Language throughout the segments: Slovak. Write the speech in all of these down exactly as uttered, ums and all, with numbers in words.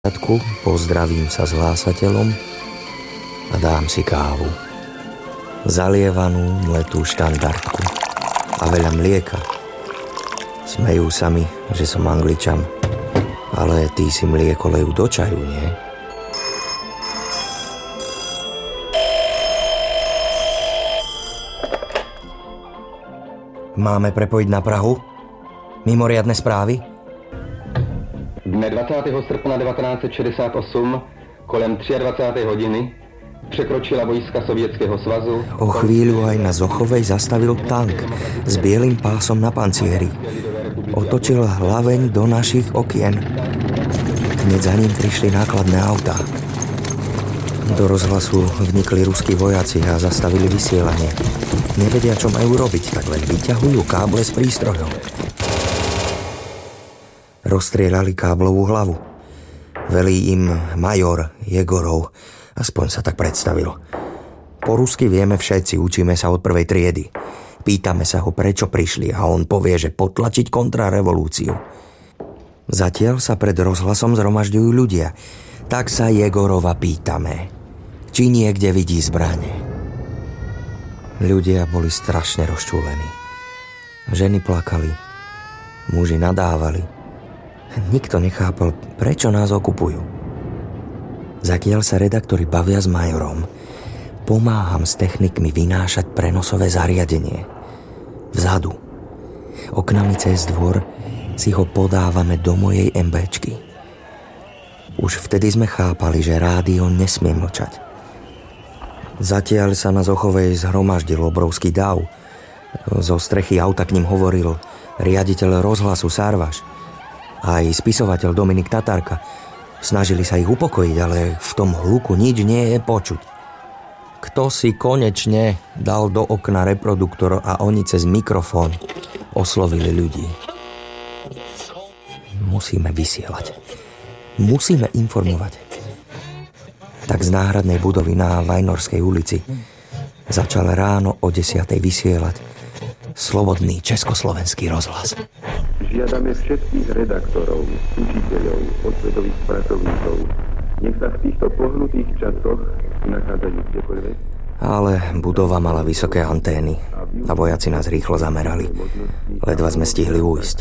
Pozdravím sa s hlásateľom a dám si kávu. Zalievanú letú štandardku a veľa mlieka. Smejú sa mi, že som Angličan, ale tí si mlieko lejú do čaju, nie? Máme prepojiť na Prahu? Mimoriadne správy? Dne dvacátého srpna devatenáct set šedesát osm kolem dvacáté třetí hodiny překročila vojska Sovětského svazu. O chvíľu aj na Zochovej zastavil tank s bielým pásom na pancieri. Otočil hlaveň do našich okien. Hneď za ním prišli nákladné autá. Do rozhlasu vnikli ruskí vojaci a zastavili vysielanie. Nevedia, čo majú robiť, tak len vyťahujú káble z prístrojov. Rozstrieľali káblovú hlavu. Velí im major Jegorov, aspoň sa tak predstavil. Po rusky vieme všetci, učíme sa od prvej triedy. Pýtame sa ho, prečo prišli a on povie, že potlačiť kontrarevolúciu. Zatiaľ sa pred rozhlasom zhromažďujú ľudia. Tak sa Jegorova pýtame, či niekde vidí zbrane. Ľudia boli strašne rozčúlení. Ženy plakali, muži nadávali. Nikto nechápal, prečo nás okupujú. Zakiaľ sa redaktori bavia s majorom, pomáham s technikmi vynášať prenosové zariadenie. Vzadu, oknami cez dvor, si ho podávame do mojej MBčky. Už vtedy sme chápali, že rádio nesmie mlčať. Zatiaľ sa na Zochovej zhromaždil obrovský dav. Zo strechy auta k ním hovoril riaditeľ rozhlasu Sarvaš. Aj spisovateľ Dominik Tatarka. Snažili sa ich upokojiť, ale v tom hluku nič nie je počuť. Kto si konečne dal do okna reproduktor a oni cez mikrofón oslovili ľudí. Musíme vysielať. Musíme informovať. Tak z náhradnej budovy na Vajnorskej ulici začal ráno o desiatej vysielať slobodný československý rozhlas. Žiadame všetkých redaktorov, učiteľov, osvetových pracovníkov, nech sa v týchto pohnutých časoch nachádzajú kdekoľvek. Ale budova mala vysoké antény a vojaci nás rýchlo zamerali. Ledva sme stihli ujsť.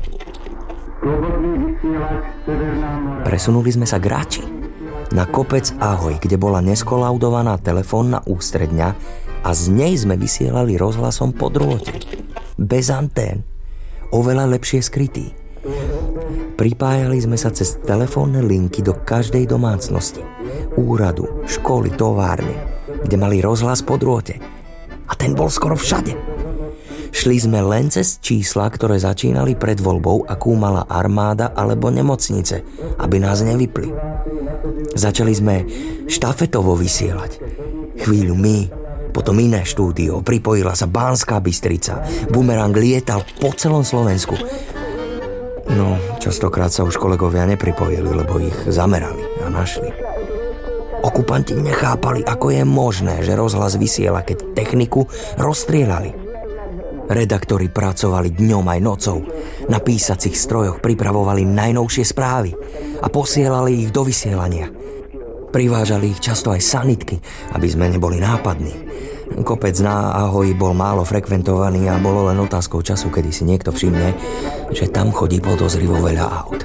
Presunuli sme sa k Rači, na kopec Ahoj, kde bola neskolaudovaná telefónna ústredňa a z nej sme vysielali rozhlasom po drôte. Bez antén. Oveľa lepšie skrytý. Pripájali sme sa cez telefónne linky do každej domácnosti, úradu, školy, továrne, kde mali rozhlas po drôte. A ten bol skoro všade. Šli sme len cez čísla, ktoré začínali pred voľbou, akú mala armáda alebo nemocnice, aby nás nevypli. Začali sme štafetovo vysielať. Chvíľu my, potom iné štúdio, pripojila sa Banská Bystrica. Bumerang lietal po celom Slovensku. No, častokrát sa už kolegovia nepripojili, lebo ich zamerali a našli. Okupanti nechápali, ako je možné, že rozhlas vysiela, keď techniku rozstrieľali. Redaktori pracovali dňom aj nocou. Na písacích strojoch pripravovali najnovšie správy a posielali ich do vysielania. Privážali ich často aj sanitky, aby sme neboli nápadní. Kopec na Ahoj bol málo frekventovaný a bolo len otázkou času, kedy si niekto všimne, že tam chodí podozrivo veľa aut.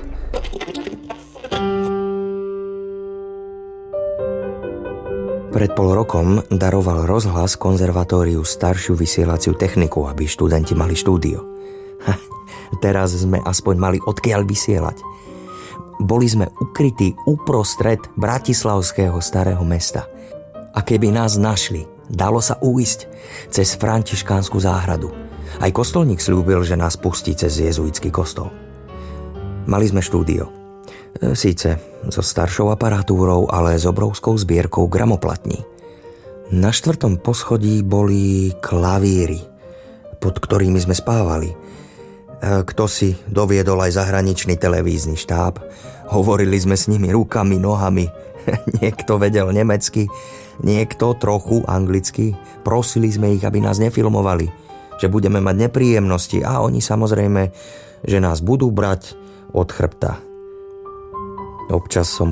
Pred pol rokom daroval rozhlas konzervatóriu staršiu vysielaciu techniku, aby študenti mali štúdio. Ha, teraz sme aspoň mali odkiaľ vysielať. Boli sme ukrytí uprostred bratislavského starého mesta. A keby nás našli, dalo sa uísť cez františkánsku záhradu. Aj kostolník sľúbil, že nás pustí cez jezuitský kostol. Mali sme štúdio. Síce so staršou aparatúrou, ale s obrovskou zbierkou gramoplatní. Na štvrtom poschodí boli klavíry, pod ktorými sme spávali. Kto si doviedol aj zahraničný televízny štáb. Hovorili sme s nimi rukami, nohami. Niekto vedel nemecky, niekto trochu anglicky. Prosili sme ich, aby nás nefilmovali, že budeme mať nepríjemnosti a oni samozrejme, že nás budú brať od chrbta. Občas som